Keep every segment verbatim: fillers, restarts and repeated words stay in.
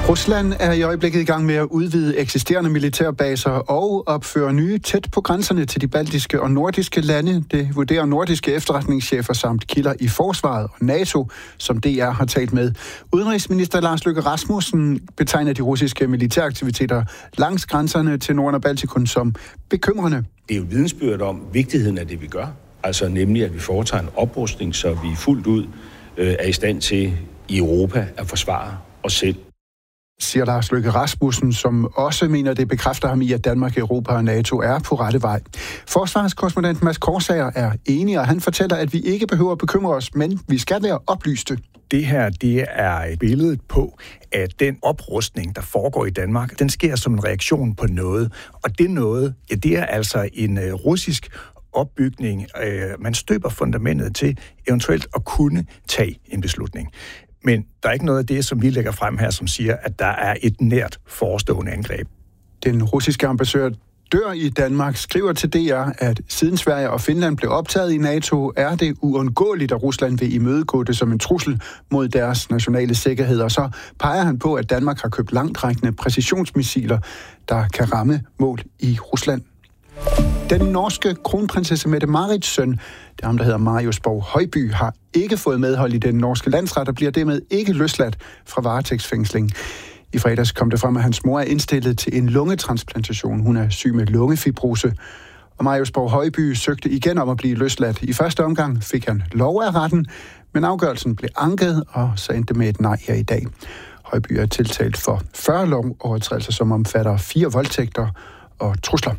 Rusland er i øjeblikket i gang med at udvide eksisterende militærbaser og opføre nye tæt på grænserne til de baltiske og nordiske lande. Det vurderer nordiske efterretningschefer samt kilder i Forsvaret og NATO, som D R har talt med. Udenrigsminister Lars Løkke Rasmussen betegner de russiske militæraktiviteter langs grænserne til Norden og Baltikum som bekymrende. Det er jo vidensbyrd om vigtigheden af det, vi gør. Altså nemlig, at vi foretager en oprustning, så vi fuldt ud øh, er i stand til i Europa at forsvare os selv. Siger Lars Løkke Rasmussen, som også mener, det bekræfter ham i, at Danmark, Europa og NATO er på rette vej. Forsvarskorrespondent Mads Korsager er enig, og han fortæller, at vi ikke behøver at bekymre os, men vi skal være oplyste. Det her, det er et billede på, at den oprustning, der foregår i Danmark, den sker som en reaktion på noget. Og det noget, ja, det er altså en uh, russisk opbygning. Uh, man støber fundamentet til eventuelt at kunne tage en beslutning. Men der er ikke noget af det, som vi lægger frem her, som siger, at der er et nært forestående angreb. Den russiske ambassadør dør i Danmark skriver til D R, at siden Sverige og Finland blev optaget i NATO, er det uundgåeligt, at Rusland vil imødegå det som en trussel mod deres nationale sikkerhed. Og så peger han på, at Danmark har købt langtrækkende præcisionsmissiler, der kan ramme mål i Rusland. Den norske kronprinsesse Mette-Marits søn, det er ham, der hedder Marius Borg Højby, har ikke fået medhold i den norske landsret og bliver dermed ikke løsladt fra varetægtsfængsling. I fredags kom det frem, at hans mor er indstillet til en lungetransplantation. Hun er syg med lungefibrose. Og Marius Borg Højby søgte igen om at blive løsladt. I første omgang fik han lov af retten, men afgørelsen blev anket, og så endte med et nej her i dag. Højby er tiltalt for fyrre lovovertrædelser, som omfatter fire voldtægter og trusler.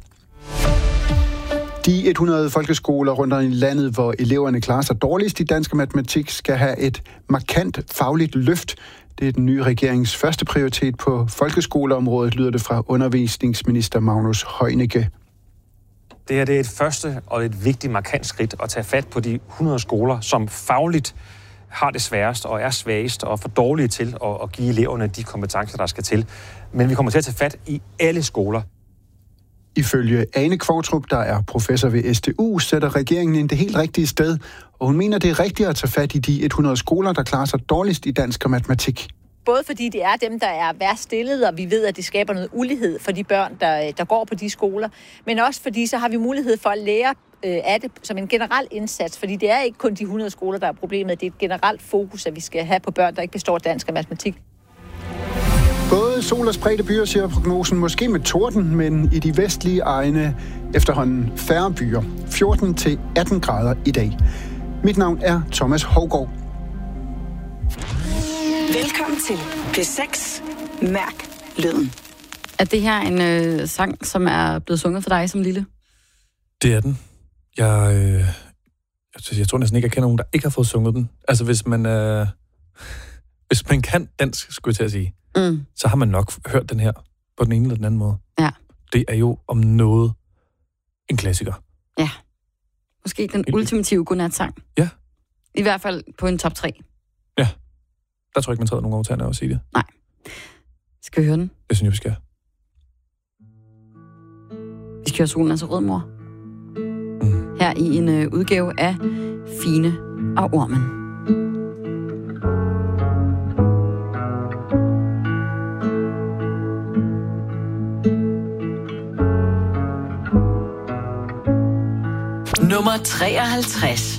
De hundrede folkeskoler rundt om i landet, hvor eleverne klarer sig dårligst i dansk og matematik, skal have et markant fagligt løft. Det er den nye regerings første prioritet på folkeskoleområdet, lyder det fra undervisningsminister Magnus Heunicke. Det her det er et første og et vigtigt markant skridt at tage fat på de hundrede skoler, som fagligt har det sværest og er svagest og for dårlige til at, at give eleverne de kompetencer, der skal til. Men vi kommer til at tage fat i alle skoler. Ifølge Ane Kvartrup, der er professor ved S T U, sætter regeringen ind det helt rigtige sted, og hun mener, det er rigtigt at tage fat i de hundrede skoler, der klarer sig dårligst i dansk og matematik. Både fordi det er dem, der er værst stillet, og vi ved, at det skaber noget ulighed for de børn, der, der går på de skoler, men også fordi så har vi mulighed for at lære øh, af det som en generel indsats, fordi det er ikke kun de hundrede skoler, der er problemet, det er et generelt fokus, at vi skal have på børn, der ikke består dansk og matematik. Både sol og spredte byer, siger prognosen, måske med torden, men i de vestlige egne efterhånden færre byer. fjorten til atten grader i dag. Mit navn er Thomas Hougaard. Velkommen til P seks. Mærk lyden. Er det her en øh, sang, som er blevet sunget for dig som lille? Det er den. Jeg, øh, jeg, jeg tror næsten ikke, jeg kender nogen, der ikke har fået sunget den. Altså, hvis man, øh, hvis man kan dansk, skulle jeg til at sige, mm. så har man nok hørt den her på den ene eller den anden måde. Ja. Det er jo om noget en klassiker. Ja. Måske den ultimative godnatsang. Ja. I hvert fald på en top tre. Ja. Der tror jeg ikke, man træder nogen over tæerne af at sige det. Nej. Skal vi høre den? Det synes jeg, vi skal. Vi skal høre Solen er så rød, mor. Mm. Her i en øh, udgave af Fine og Ormen. Nummer treoghalvtreds.